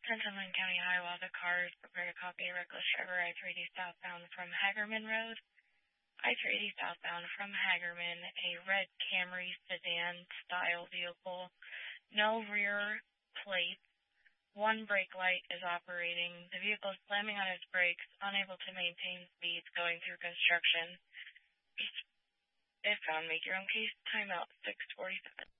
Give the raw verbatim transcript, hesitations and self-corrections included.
Sunderland County Highway, the car is prepared to copy a reckless driver I three eighty southbound from Hagerman Road. I three eighty southbound from Hagerman, a red Camry sedan style vehicle, no rear plate. One brake light is operating. The vehicle is slamming on its brakes, unable to maintain speeds going through construction. If found, make your own case. Timeout six forty-seven.